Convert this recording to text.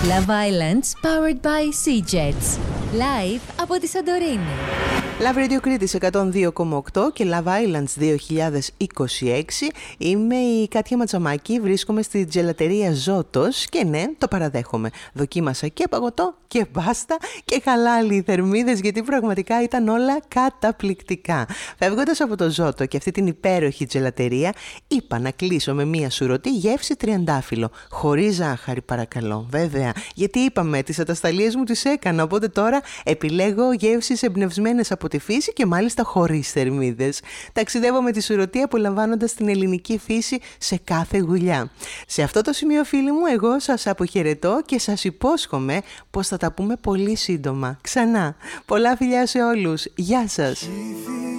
Love Islands powered by Sea-Jets. Live από τη Σαντορίνη. Love Radio Κρήτης 102,8 και Love Islands 2026. Είμαι η Κάτια Ματσαμάκη, βρίσκομαι στη τζελατερία Ζώτος και ναι, το παραδέχομαι. Δοκίμασα και παγωτό και μπάστα και χαλάλι οι θερμίδες, γιατί πραγματικά ήταν όλα καταπληκτικά. Φεύγοντας από το Ζώτο και αυτή την υπέροχη τζελατερία, είπα να κλείσω με μία σουρωτή γεύση τριαντάφυλλο. Χωρίς ζάχαρη, παρακαλώ, βέβαια, γιατί είπαμε, τις ατασταλίες μου τις έκανα, οπότε τώρα επιλέγω γεύσεις εμπνευσμένες από τη φύση και μάλιστα χωρίς θερμίδες. Ταξιδεύω με τη σουρωτή απολαμβάνοντας την ελληνική φύση σε κάθε γουλιά. Σε αυτό το σημείο, φίλοι μου, εγώ σας αποχαιρετώ και σας υπόσχομαι πως θα τα πούμε πολύ σύντομα. Ξανά. Πολλά φιλιά σε όλους. Γεια σας.